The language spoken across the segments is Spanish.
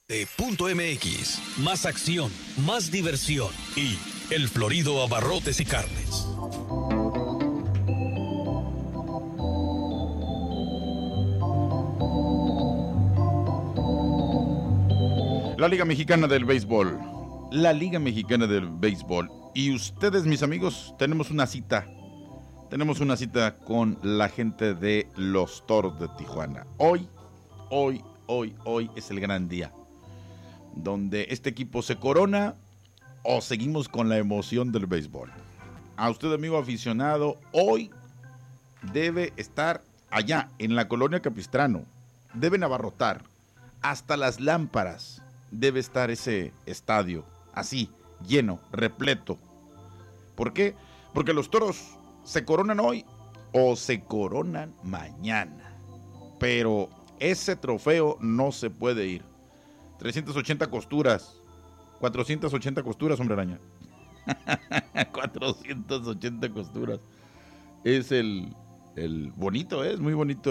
MX. Más acción, más diversión y El Florido Abarrotes y Carnes. La Liga Mexicana del Béisbol. La Liga Mexicana del Béisbol. Y ustedes, mis amigos, tenemos una cita. Tenemos una cita con la gente de los Toros de Tijuana. Hoy es el gran día. Donde este equipo se corona o seguimos con la emoción del béisbol. A usted, amigo aficionado, hoy debe estar allá en la colonia Capistrano. Deben abarrotar hasta las lámparas. Debe estar ese estadio así, lleno, repleto. ¿Por qué? Porque los Toros se coronan hoy o se coronan mañana. Pero ese trofeo no se puede ir. 380 costuras. 480 costuras, hombre araña. 480 costuras. Es el bonito, es muy bonito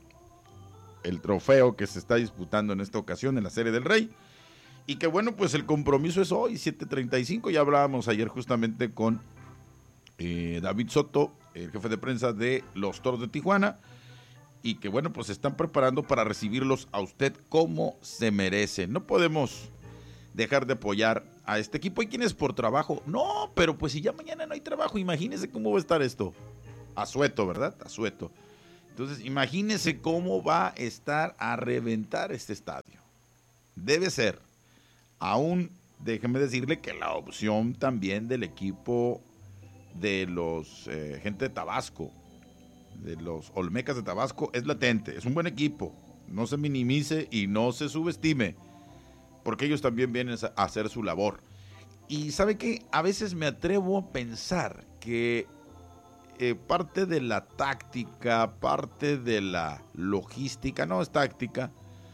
el trofeo que se está disputando en esta ocasión en la Serie del Rey. Y que bueno, pues el compromiso es hoy, 7:35. Ya hablábamos ayer justamente con David Soto, el jefe de prensa de los Toros de Tijuana. Y que bueno, pues se están preparando para recibirlos a usted como se merece. No podemos dejar de apoyar a este equipo. ¿Y quién es por trabajo? No, pero pues si ya mañana no hay trabajo, imagínese cómo va a estar esto. Asueto, ¿verdad? Asueto. Entonces, imagínese cómo va a estar a reventar este estadio. Debe ser. Aún, déjeme decirle que la opción también del equipo de los gente de Tabasco, de los Olmecas de Tabasco, es latente. Es un buen equipo. No se minimice y no se subestime, porque ellos también vienen a hacer su labor. Y ¿sabe qué? A veces me atrevo a pensar que parte de la táctica, parte de la logística, no es táctica,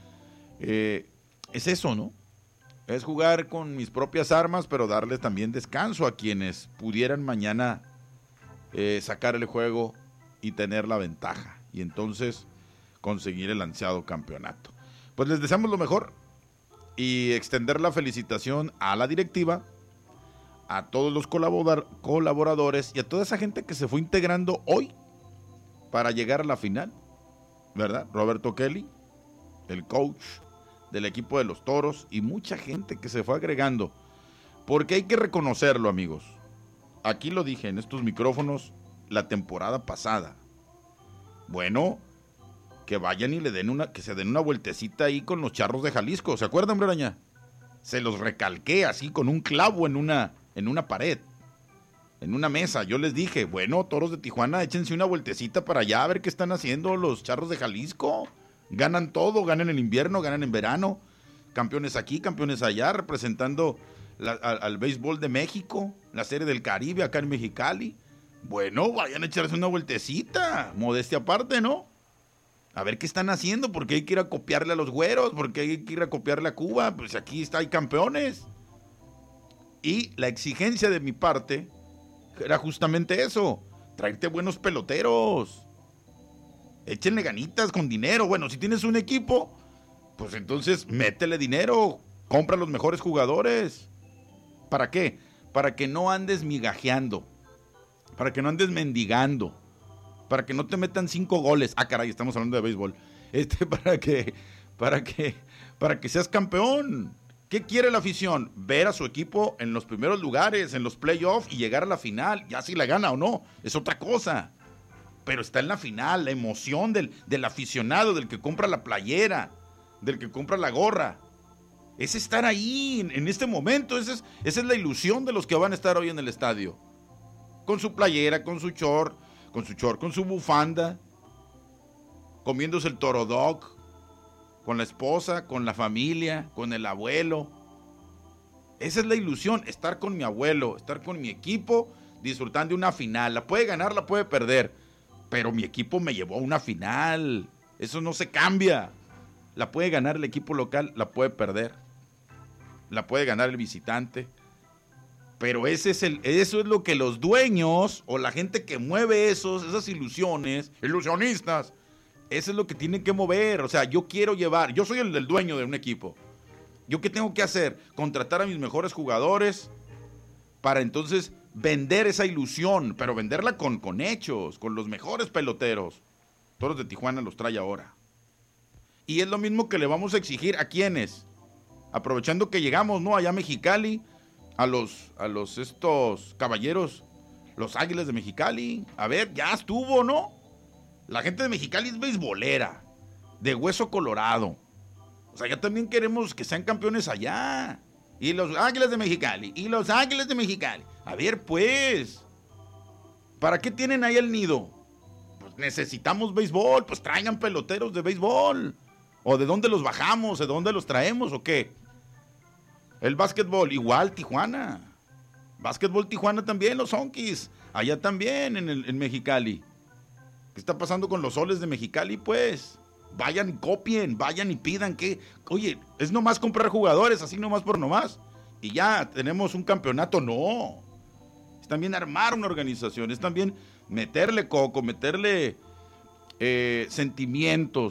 es eso, ¿no? Es jugar con mis propias armas, pero darles también descanso a quienes pudieran mañana sacar el juego y tener la ventaja. Y entonces conseguir el ansiado campeonato. Pues les deseamos lo mejor y extender la felicitación a la directiva, a todos los colaboradores y a toda esa gente que se fue integrando hoy para llegar a la final, ¿verdad? Roberto Kelly, el coach del equipo de los Toros y mucha gente que se fue agregando, porque hay que reconocerlo, amigos. Aquí lo dije en estos micrófonos la temporada pasada. Bueno, que vayan y que se den una vueltecita ahí con los Charros de Jalisco. ¿Se acuerdan, hombre araña? Se los recalqué así con un clavo en una pared, en una mesa. Yo les dije, bueno, Toros de Tijuana, échense una vueltecita para allá a ver qué están haciendo los Charros de Jalisco. Ganan todo, ganan en invierno, ganan en verano. Campeones aquí, campeones allá, representando al béisbol de México, la Serie del Caribe acá en Mexicali. Bueno, vayan a echarse una vueltecita, modestia aparte, ¿no? A ver qué están haciendo, porque hay que ir a copiarle a los güeros, porque hay que ir a copiarle a Cuba, pues aquí hay campeones. Y la exigencia de mi parte era justamente eso, traerte buenos peloteros. Échenle ganitas con dinero. Bueno, si tienes un equipo, pues entonces métele dinero, compra los mejores jugadores. ¿Para qué? Para que no andes migajeando, para que no andes mendigando, para que no te metan 5 goles. Ah, caray, estamos hablando de béisbol. Para que seas campeón. ¿Qué quiere la afición? Ver a su equipo en los primeros lugares, en los playoffs y llegar a la final. Ya si la gana o no, es otra cosa. Pero está en la final, la emoción del aficionado, del que compra la playera, del que compra la gorra. Es estar ahí en este momento. Esa es la ilusión de los que van a estar hoy en el estadio. Con su playera, con su short, con su bufanda, comiéndose el toro dog, con la esposa, con la familia, con el abuelo. Esa es la ilusión, estar con mi abuelo, estar con mi equipo, disfrutando de una final. La puede ganar, la puede perder, pero mi equipo me llevó a una final. Eso no se cambia. La puede ganar el equipo local, la puede perder. La puede ganar el visitante. Pero eso es lo que los dueños o la gente que mueve esas ilusiones, eso es lo que tienen que mover. O sea, yo soy el del dueño de un equipo. ¿Yo qué tengo que hacer? Contratar a mis mejores jugadores para entonces vender esa ilusión, pero venderla con hechos, con los mejores peloteros. Toros de Tijuana los trae ahora. Y es lo mismo que le vamos a exigir a quienes, aprovechando que llegamos, ¿no? Allá a Mexicali, a los estos caballeros, los Águilas de Mexicali. A ver, ya estuvo, ¿no? La gente de Mexicali es beisbolera, de hueso colorado. O sea, ya también queremos que sean campeones allá. Y los Águilas de Mexicali, y los Águilas de Mexicali. A ver, pues, ¿para qué tienen ahí el nido? Pues necesitamos béisbol, pues traigan peloteros de béisbol. ¿O de dónde los bajamos? ¿De dónde los traemos o qué? El básquetbol, igual Tijuana. Básquetbol Tijuana también, los Zonkis. Allá también en Mexicali. ¿Qué está pasando con los Soles de Mexicali, pues? Vayan y copien, vayan y pidan que... Oye, es nomás comprar jugadores, así nomás por nomás. Y ya tenemos un campeonato, no. Es también armar una organización, es también meterle coco, meterle sentimientos.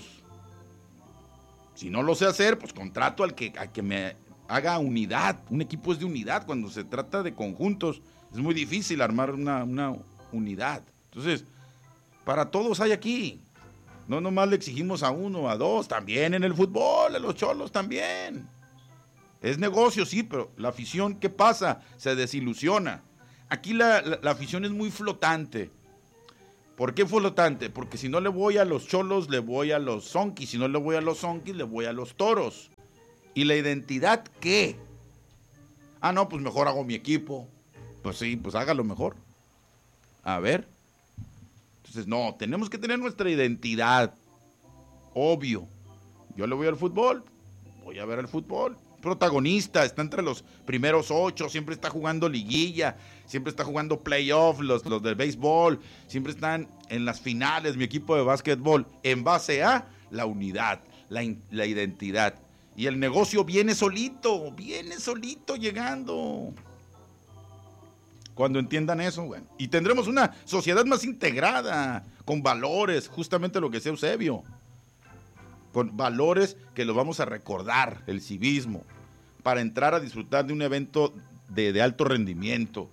Si no lo sé hacer, pues contrato al que me haga unidad. Un equipo es de unidad. Cuando se trata de conjuntos, es muy difícil armar una unidad. Entonces, para todos hay aquí. No nomás le exigimos a uno, a dos, también en el fútbol, a los cholos también. Es negocio, sí, pero la afición, ¿qué pasa? Se desilusiona. Aquí la afición es muy flotante. ¿Por qué flotante? Porque si no le voy a los cholos, le voy a los zonkis. Si no le voy a los zonkis, le voy a los toros. ¿Y la identidad qué? Ah, no, pues mejor hago mi equipo. Pues sí, pues hágalo mejor. A ver. Entonces, no, tenemos que tener nuestra identidad. Obvio. Yo le voy al fútbol, voy a ver el fútbol. Protagonista, está entre los primeros 8, siempre está jugando liguilla, siempre está jugando playoff, los del béisbol, siempre están en las finales, mi equipo de básquetbol, en base a la unidad, la identidad. Y el negocio viene solito llegando. Cuando entiendan eso, bueno. Y tendremos una sociedad más integrada, con valores, justamente lo que decía Eusebio. Con valores que los vamos a recordar, el civismo, para entrar a disfrutar de un evento de alto rendimiento.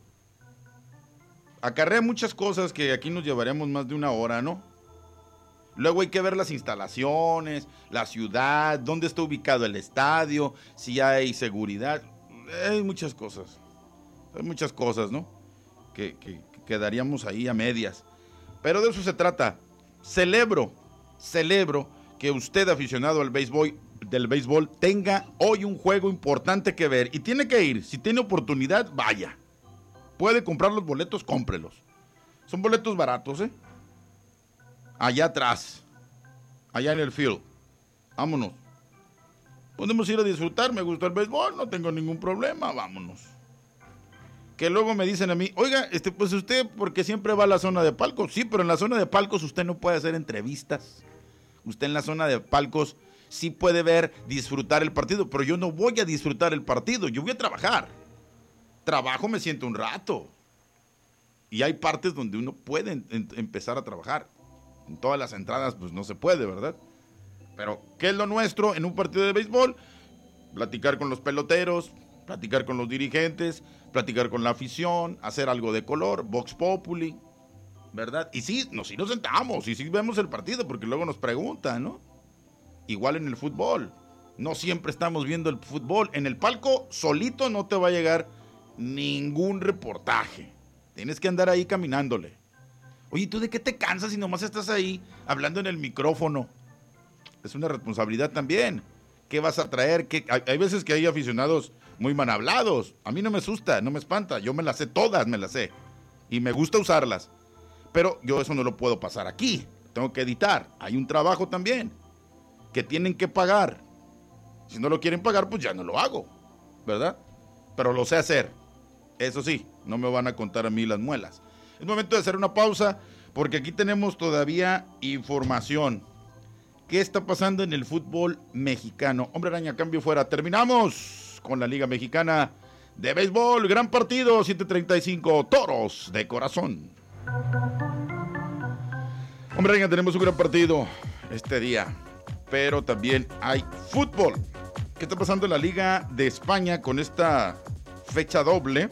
Acarrea muchas cosas que aquí nos llevaremos más de una hora, ¿no? Luego hay que ver las instalaciones, la ciudad, dónde está ubicado el estadio, si hay seguridad. Hay muchas cosas. Hay muchas cosas, ¿no? Que quedaríamos ahí a medias. Pero de eso se trata. Celebro que usted, aficionado al del béisbol, tenga hoy un juego importante que ver. Y tiene que ir. Si tiene oportunidad, vaya. Puede comprar los boletos, cómprelos. Son boletos baratos, ¿eh? Allá atrás. Allá en el field. Vámonos. Podemos ir a disfrutar. Me gusta el béisbol, no tengo ningún problema. Vámonos. Que luego me dicen a mí, oiga, pues usted, porque siempre va a la zona de palcos. Sí, pero en la zona de palcos usted no puede hacer entrevistas. Usted en la zona de palcos sí puede ver, disfrutar el partido, pero yo no voy a disfrutar el partido, yo voy a trabajar. Trabajo, me siento un rato. Y hay partes donde uno puede empezar a trabajar. En todas las entradas, pues no se puede, ¿verdad? Pero, ¿qué es lo nuestro en un partido de béisbol? Platicar con los peloteros, platicar con los dirigentes, platicar con la afición, hacer algo de color, Vox Populi, ¿verdad? Y sí nos sentamos, y sí vemos el partido, porque luego nos preguntan, ¿no? Igual en el fútbol, no siempre estamos viendo el fútbol. En el palco solito no te va a llegar ningún reportaje. Tienes que andar ahí caminándole. Oye, ¿tú de qué te cansas si nomás estás ahí hablando en el micrófono? Es una responsabilidad también. ¿Qué vas a traer? Hay veces que hay aficionados muy mal hablados. A mí no me asusta, no me espanta. Yo me las sé todas, me las sé. Y me gusta usarlas. Pero yo eso no lo puedo pasar aquí. Tengo que editar. Hay un trabajo también que tienen que pagar. Si no lo quieren pagar, pues ya no lo hago, ¿verdad? Pero lo sé hacer. Eso sí, no me van a contar a mí las muelas. Es momento de hacer una pausa, porque aquí tenemos todavía información. ¿Qué está pasando en el fútbol mexicano? Hombre Araña, cambio fuera. Terminamos con la Liga Mexicana de Béisbol. Gran partido, 7:35, Toros de corazón. Hombre Araña, tenemos un gran partido este día, pero también hay fútbol. ¿Qué está pasando en la Liga de España con esta fecha doble?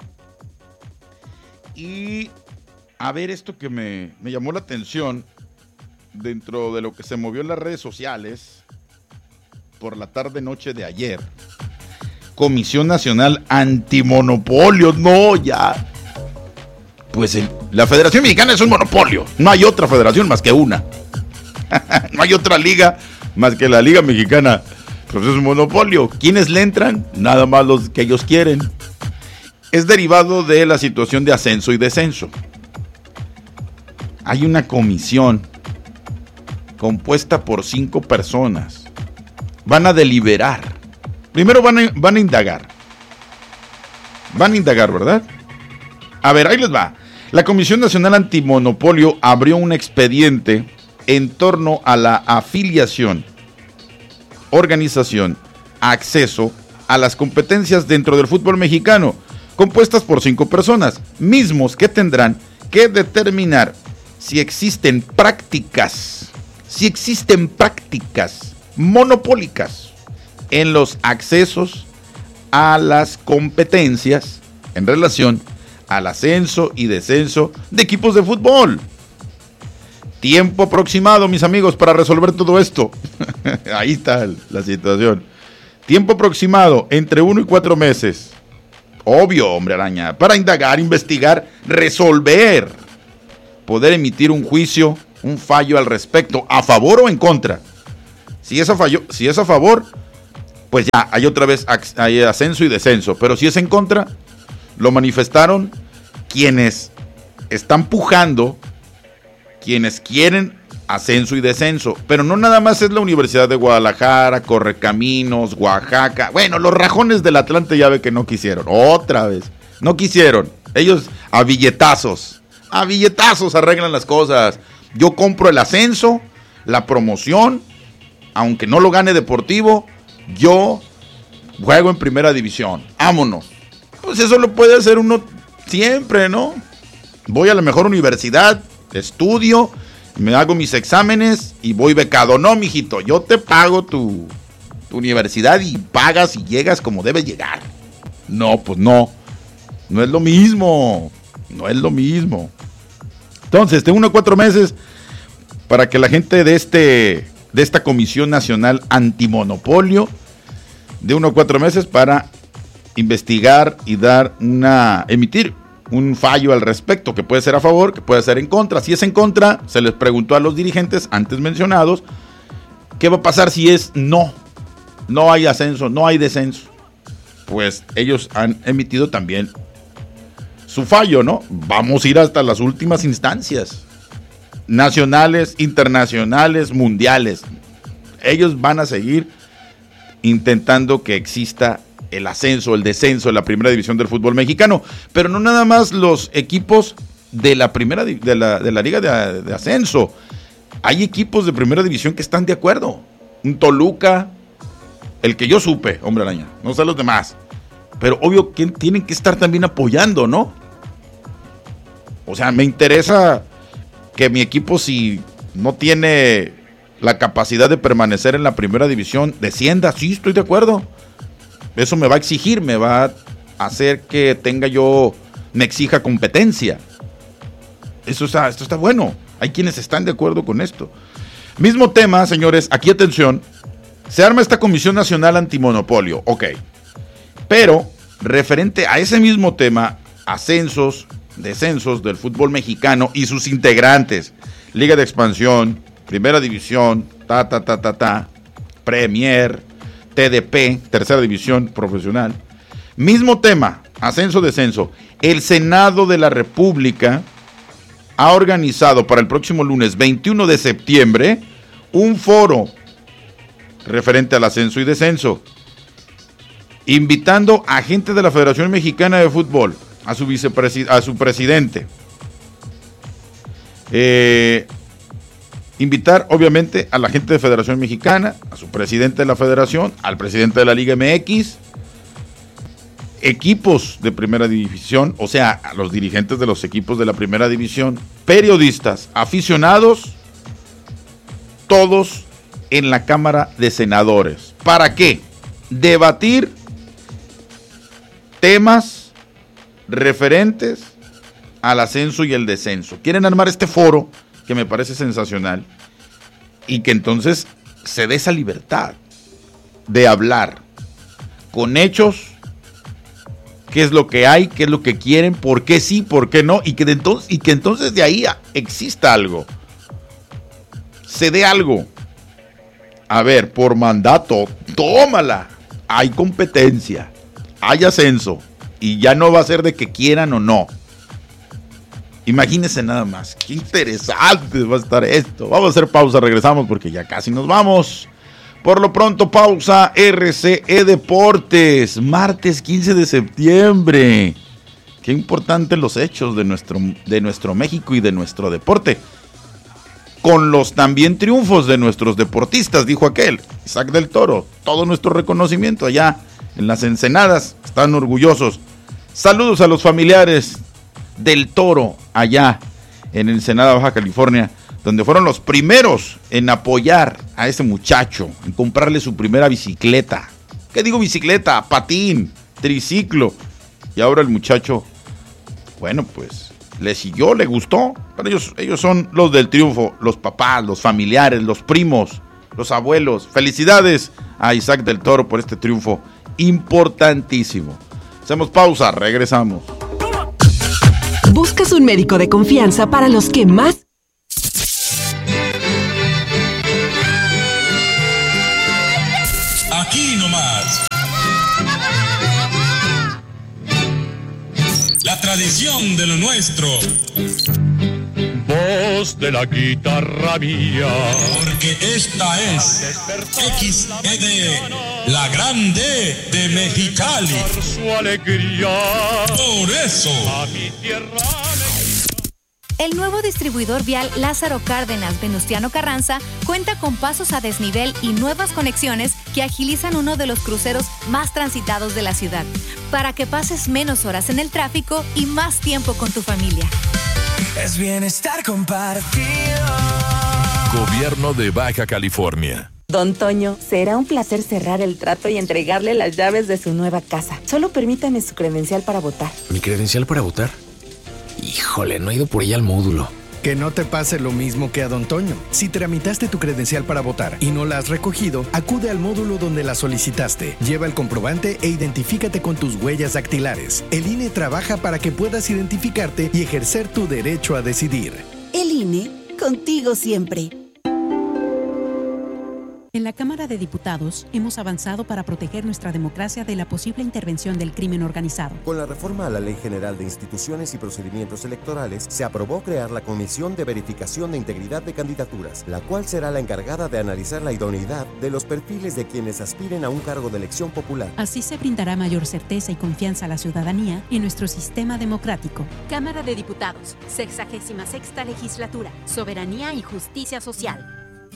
Y a ver, esto que me llamó la atención dentro de lo que se movió en las redes sociales por la tarde-noche de ayer. Comisión Nacional Antimonopolio, no, ya. Pues la Federación Mexicana es un monopolio. No hay otra federación más que una. No hay otra liga más que la Liga Mexicana. Pues es un monopolio. ¿Quiénes le entran? Nada más los que ellos quieren. Es derivado de la situación de ascenso y descenso. Hay una comisión compuesta por 5 personas. Van a deliberar. Primero van a indagar. Van a indagar, ¿verdad? A ver, ahí les va. La Comisión Nacional Antimonopolio abrió un expediente en torno a la afiliación, organización, acceso a las competencias dentro del fútbol mexicano, compuestas por 5 personas, mismos que tendrán que determinar si existen prácticas monopólicas en los accesos a las competencias en relación al ascenso y descenso de equipos de fútbol. Tiempo aproximado, mis amigos, para resolver todo esto. Ahí está la situación. Tiempo aproximado, entre 1 y 4 meses. Obvio, hombre araña, para indagar, investigar, resolver. Poder emitir un juicio, un fallo al respecto, a favor o en contra. Si es a favor, pues ya hay otra vez hay ascenso y descenso. Pero si es en contra, lo manifestaron quienes están pujando, quienes quieren ascenso y descenso. Pero no nada más es la Universidad de Guadalajara, Correcaminos, Oaxaca. Bueno, los rajones del Atlante ya ve que no quisieron. Otra vez, no quisieron. Ellos a billetazos arreglan las cosas. Yo compro el ascenso, la promoción, aunque no lo gane Deportivo, yo juego en primera división. Vámonos. Pues eso lo puede hacer uno siempre, ¿no? Voy a la mejor universidad, estudio, me hago mis exámenes y voy becado. No, mijito, yo te pago tu universidad y pagas y llegas como debes llegar. No, pues no. No es lo mismo. No es lo mismo. Entonces, de 1 a 4 meses para que la gente de esta Comisión Nacional Antimonopolio, de 1 a 4 meses para investigar y emitir un fallo al respecto, que puede ser a favor, que puede ser en contra. Si es en contra, se les preguntó a los dirigentes antes mencionados, ¿qué va a pasar si es no? No hay ascenso, no hay descenso. Pues ellos han emitido también su fallo, ¿no? Vamos a ir hasta las últimas instancias, nacionales, internacionales, mundiales. Ellos van a seguir intentando que exista el ascenso, el descenso de la primera división del fútbol mexicano, pero no nada más los equipos de la primera de la liga de ascenso. Hay equipos de primera división que están de acuerdo. Un Toluca, el que yo supe, hombre araña, no sé los demás, pero obvio que tienen que estar también apoyando, ¿no? O sea, me interesa que mi equipo, si no tiene la capacidad de permanecer en la primera división, descienda. Sí, estoy de acuerdo. Eso me va a exigir, me va a hacer que me exija competencia. Esto está bueno. Hay quienes están de acuerdo con esto. Mismo tema, señores, aquí atención. Se arma esta Comisión Nacional Antimonopolio, ok. Pero, referente a ese mismo tema, ascensos, descensos del fútbol mexicano y sus integrantes, Liga de Expansión, Primera División, Premier, TDP, Tercera División Profesional. Mismo tema, ascenso, descenso. El Senado de la República ha organizado para el próximo lunes 21 de septiembre un foro referente al ascenso y descenso, invitando a gente de la Federación Mexicana de Fútbol, a su presidente. Invitar obviamente a la gente de Federación Mexicana, a su presidente de la Federación, al presidente de la Liga MX, equipos de primera división, o sea, a los dirigentes de los equipos de la primera división, periodistas, aficionados, todos en la Cámara de Senadores. ¿Para qué? debatir temas referentes al ascenso y el descenso. Quieren armar este foro que me parece sensacional y que entonces se dé esa libertad de hablar con hechos, qué es lo que hay, qué es lo que quieren, por qué sí, por qué no, y que entonces de ahí exista algo, se dé algo. A ver, por mandato, tómala, hay competencia, hay ascenso, y ya no va a ser de que quieran o no. Imagínense nada más, qué interesante va a estar esto. Vamos a hacer pausa, regresamos porque ya casi nos vamos. Por lo pronto, pausa. RCE Deportes, martes 15 de septiembre. Qué importantes los hechos de nuestro México y de nuestro deporte. Con los también triunfos de nuestros deportistas, dijo aquel, Isaac del Toro. Todo nuestro reconocimiento allá en las Ensenadas, están orgullosos. Saludos a los familiares del Toro allá en Ensenada, Baja California, donde fueron los primeros en apoyar a ese muchacho, en comprarle su primera bicicleta. ¿Qué digo bicicleta? Patín, triciclo. Y ahora el muchacho, bueno, pues le siguió, le gustó. Pero ellos son los del triunfo, los papás, los familiares, los primos, los abuelos. Felicidades a Isaac del Toro por este triunfo importantísimo. Hacemos pausa, regresamos. ¿Buscas un médico de confianza para los que más? Aquí nomás. La tradición de lo nuestro. Voz de la guitarra mía. Porque esta es XED, la grande de Mexicali. Por su alegría. Por eso. A mi tierra. El nuevo distribuidor vial Lázaro Cárdenas Venustiano Carranza cuenta con pasos a desnivel y nuevas conexiones que agilizan uno de los cruceros más transitados de la ciudad, para que pases menos horas en el tráfico y más tiempo con tu familia. Es bienestar compartido. Gobierno de Baja California. Don Toño, será un placer cerrar el trato y entregarle las llaves de su nueva casa. Solo permítame su credencial para votar. ¿Mi credencial para votar? Híjole, no he ido por ella al módulo. Que no te pase lo mismo que a Don Toño. Si tramitaste tu credencial para votar y no la has recogido, acude al módulo donde la solicitaste. Lleva el comprobante e identifícate con tus huellas dactilares. El INE trabaja para que puedas identificarte y ejercer tu derecho a decidir. El INE, contigo siempre. En la Cámara de Diputados hemos avanzado para proteger nuestra democracia de la posible intervención del crimen organizado. Con la reforma a la Ley General de Instituciones y Procedimientos Electorales, se aprobó crear la Comisión de Verificación de Integridad de Candidaturas, la cual será la encargada de analizar la idoneidad de los perfiles de quienes aspiren a un cargo de elección popular. Así se brindará mayor certeza y confianza a la ciudadanía en nuestro sistema democrático. Cámara de Diputados, 66ª Legislatura, Soberanía y Justicia Social.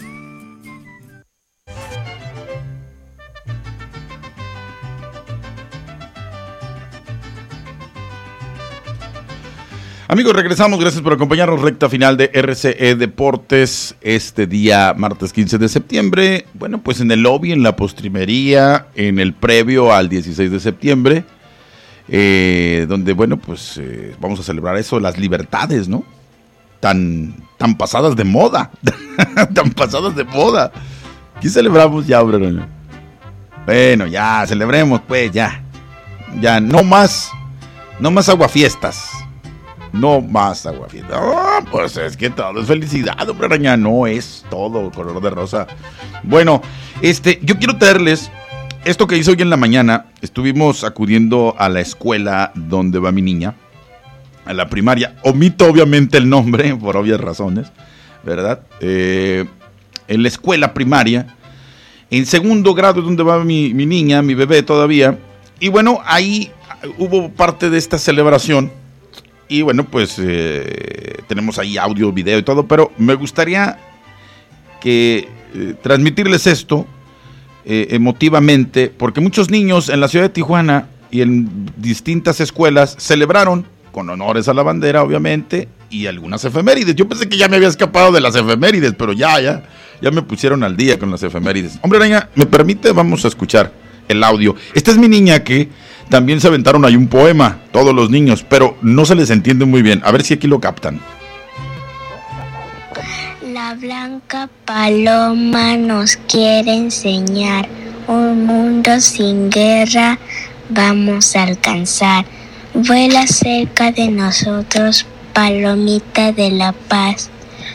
Amigos, regresamos, gracias por acompañarnos, recta final de RCE Deportes, este día martes 15 de septiembre, bueno, pues en el lobby, en la postrimería, en el previo al 16 de septiembre, donde, bueno, pues vamos a celebrar eso, las libertades, ¿no? Tan pasadas de moda, tan pasadas de moda. ¿Qué celebramos ya, Obrador? Bueno, ya, celebremos, pues, ya, no más aguafiestas. No más aguafiestas. Pues es que todo es felicidad, hombre araña. No es todo color de rosa. Bueno, yo quiero traerles esto que hice hoy en la mañana. Estuvimos acudiendo a la escuela donde va mi niña, a la primaria. Omito obviamente el nombre, por obvias razones, ¿verdad? En la escuela primaria, en segundo grado es donde va mi niña, mi bebé todavía. Y bueno, ahí hubo parte de esta celebración. Y bueno, pues tenemos ahí audio, video y todo, pero me gustaría que transmitirles esto emotivamente, porque muchos niños en la ciudad de Tijuana y en distintas escuelas celebraron con honores a la bandera, obviamente, y algunas efemérides. Yo pensé que ya me había escapado de las efemérides, pero ya me pusieron al día con las efemérides. Hombre araña, ¿me permite? Vamos a escuchar el audio. Esta es mi niña que también se aventaron ahí un poema, todos los niños, pero no se les entiende muy bien. A ver si aquí lo captan. La blanca paloma nos quiere enseñar un mundo sin guerra vamos a alcanzar. Vuela cerca de nosotros, palomita de la paz.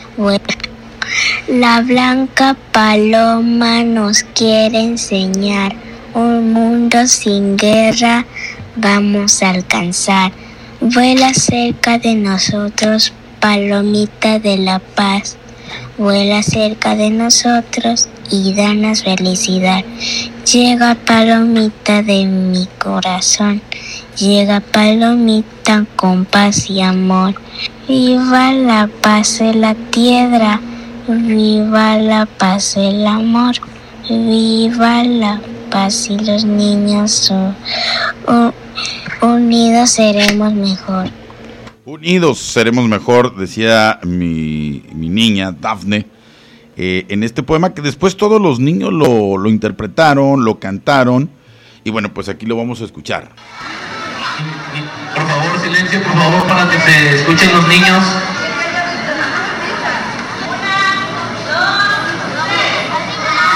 La blanca paloma nos quiere enseñar un mundo sin guerra vamos a alcanzar. Vuela cerca de nosotros, palomita de la paz. Vuela cerca de nosotros y danos felicidad. Llega palomita de mi corazón, llega palomita con paz y amor. Viva la paz en la tierra, viva la paz, el amor, viva la paz y los niños unidos seremos mejor. Unidos seremos mejor, decía mi niña Dafne, en este poema que después todos los niños lo interpretaron, lo cantaron, y bueno, pues aquí lo vamos a escuchar. Por favor, silencio, por favor, para que se escuchen los niños.